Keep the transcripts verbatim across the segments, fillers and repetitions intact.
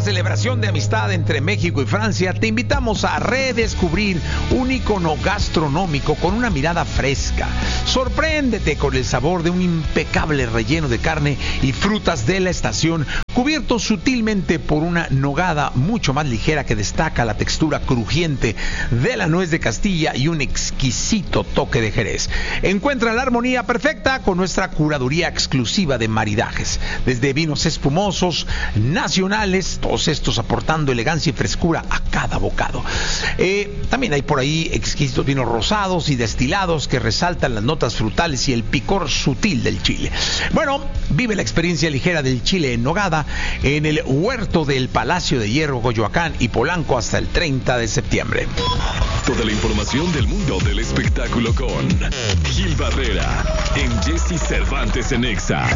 celebración de amistad entre México y Francia, te invitamos a redescubrir un icono gastronómico con una mirada fresca. Sorpréndete con el sabor de un impecable relleno de carne y frutas de la estación, cubierto sutilmente por una nogada mucho más ligera que destaca la textura crujiente de la nuez de Castilla y un exquisito toque de Jerez. Encuentra la armonía perfecta con nuestra curaduría exclusiva de maridajes, desde vinos espumosos, nacionales, todos estos aportando elegancia y frescura a cada bocado. Eh, también hay por ahí exquisitos vinos rosados y destilados que resaltan las notas frutales y el picor sutil del chile. Bueno, vive la experiencia ligera del chile en nogada en el huerto del Palacio de Hierro, Coyoacán y Polanco hasta el treinta de septiembre. Toda la información del mundo del espectáculo con Gil Barrera en Jesse Cervantes en Exa.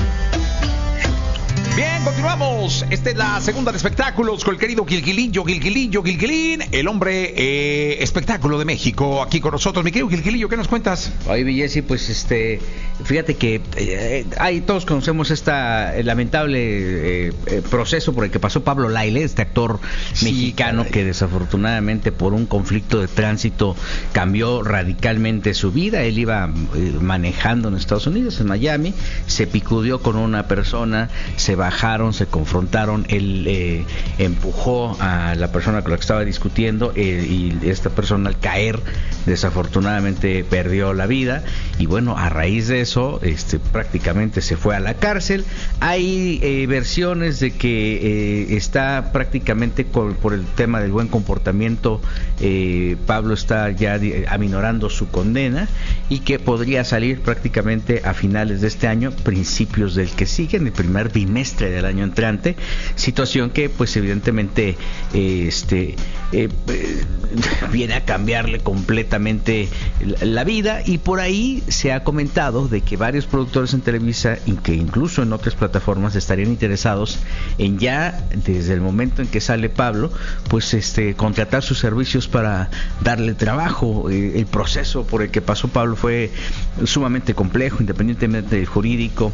Bien, continuamos. Esta es la segunda de espectáculos con el querido Gilgilillo, Gilgilillo, Gilgilín, el hombre eh, espectáculo de México, aquí con nosotros. Mi querido Gilgilillo, ¿qué nos cuentas? Oye, Jessy, pues este, fíjate que eh, ahí todos conocemos este lamentable eh, eh, proceso por el que pasó Pablo Lyle, este actor sí, mexicano caray. que desafortunadamente por un conflicto de tránsito cambió radicalmente su vida. Él iba eh, manejando en Estados Unidos, en Miami, se picudeó con una persona, se bajaron, se confrontaron, él eh, empujó a la persona con la que estaba discutiendo eh, y esta persona al caer desafortunadamente perdió la vida y bueno, a raíz de eso este, prácticamente se fue a la cárcel. Hay eh, versiones de que eh, está prácticamente con, por el tema del buen comportamiento, eh, Pablo está ya aminorando su condena y que podría salir prácticamente a finales de este año, principios del que sigue, en el primer bimestre del año entrante, situación que pues evidentemente eh, este eh, eh, viene a cambiarle completamente la, la vida, y por ahí se ha comentado de que varios productores en Televisa y que incluso en otras plataformas estarían interesados en ya desde el momento en que sale Pablo pues este contratar sus servicios para darle trabajo. Eh, el proceso por el que pasó Pablo fue sumamente complejo, independientemente del jurídico,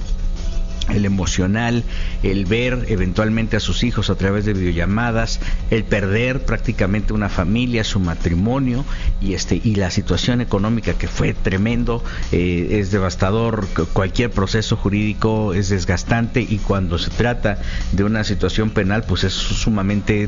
el emocional, el ver eventualmente a sus hijos a través de videollamadas, el perder prácticamente una familia, su matrimonio y este y la situación económica que fue tremendo. Eh, es devastador. Cualquier proceso jurídico es desgastante y cuando se trata de una situación penal pues es sumamente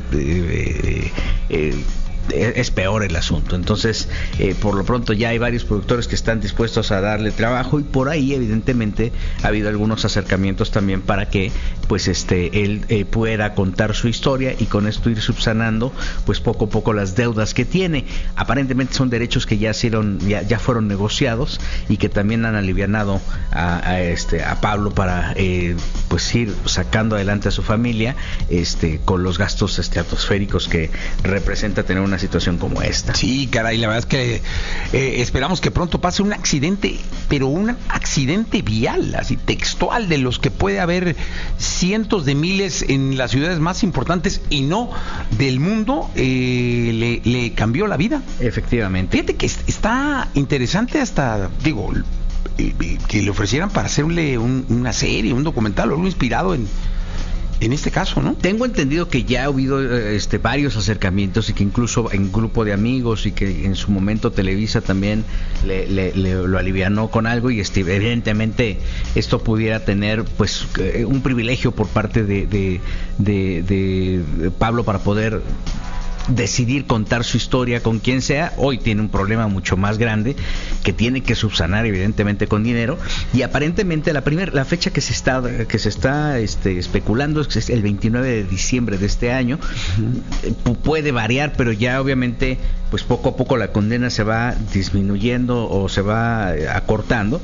eh, eh, es peor el asunto. Entonces eh, por lo pronto ya hay varios productores que están dispuestos a darle trabajo y por ahí evidentemente ha habido algunos acercamientos también para que pues este él eh, pueda contar su historia y con esto ir subsanando pues poco a poco las deudas que tiene. Aparentemente son derechos que ya fueron ya, ya fueron negociados y que también han alivianado a, a este a Pablo para eh, pues ir sacando adelante a su familia este con los gastos estratosféricos que representa tener una situación como esta. Sí, caray, la verdad es que eh, esperamos que pronto pase un accidente, pero un accidente vial, así textual, de los que puede haber cientos de miles en las ciudades más importantes y no del mundo, eh, le, le cambió la vida. Efectivamente. Fíjate que está interesante hasta, digo, que le ofrecieran para hacerle un, una serie, un documental o algo inspirado en en este caso, ¿no? Tengo entendido que ya ha habido este, varios acercamientos y que incluso en grupo de amigos y que en su momento Televisa también le, le, le lo alivianó con algo y este, evidentemente esto pudiera tener pues un privilegio por parte de, de, de, de Pablo para poder decidir contar su historia con quien sea. Hoy tiene un problema mucho más grande que tiene que subsanar evidentemente con dinero y aparentemente la primera la fecha que se está que se está este, especulando es el veintinueve de diciembre de este año. Uh-huh. Puede variar, pero ya obviamente pues poco a poco la condena se va disminuyendo o se va acortando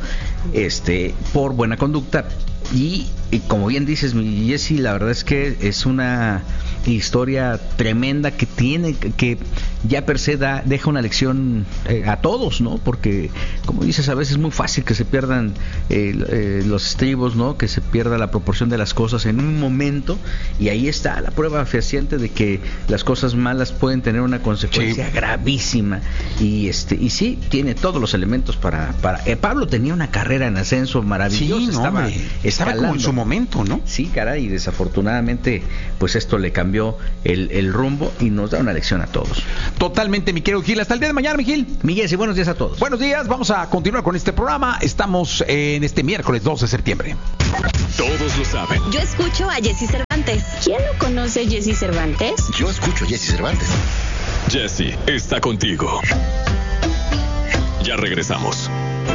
este por buena conducta. Y, y como bien dices, mi Jessy, la verdad es que es una historia tremenda que tiene, que ya per se da, deja una lección eh, a todos, ¿no? Porque, como dices, a veces es muy fácil que se pierdan eh, eh, los estribos, ¿no? Que se pierda la proporción de las cosas en un momento, y ahí está la prueba fehaciente de que las cosas malas pueden tener una consecuencia sí. gravísima. Y este y sí, tiene todos los elementos para... para eh, Pablo tenía una carrera en ascenso maravillosa, sí, no, estaba, estaba como en su momento, ¿no? Sí, caray, y desafortunadamente, pues esto le cambió cambió el, el rumbo y nos da una lección a todos. Totalmente, mi querido Gil. Hasta el día de mañana, mi Gil. Miguel, y buenos días a todos. Buenos días, vamos a continuar con este programa. Estamos en este miércoles dos de septiembre. Todos lo saben. Yo escucho a Jessy Cervantes. ¿Quién no conoce a Jessy Cervantes? Yo escucho a Jessy Cervantes. Jessy está contigo. Ya regresamos.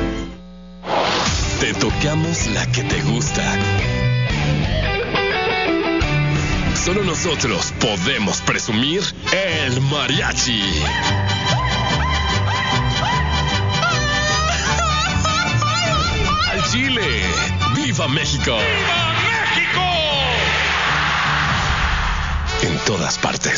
Te tocamos la que te gusta. Solo nosotros podemos presumir el mariachi. Al Chile. ¡Viva México! ¡Viva México! En todas partes.